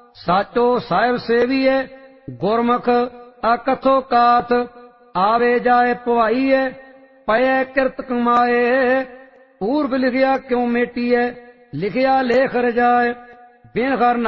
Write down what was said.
साचो साहिब सेवीए गुरमुख अकथो काथ आवे जाए पवाईए पये किरत कमाए पूर्व लिखिया क्यों मेटीए लिखिया लेख रजाए बिन हर